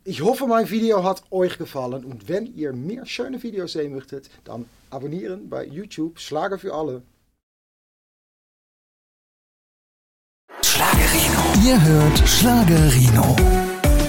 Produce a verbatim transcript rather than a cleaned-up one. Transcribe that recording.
Ich hoffe, mein Video hat euch gefallen. Und wenn ihr mehr schöne Videos sehen möchtet, dann abonnieren bei YouTube. Schlager für alle. Schlagerino. Ihr hört Schlagerino.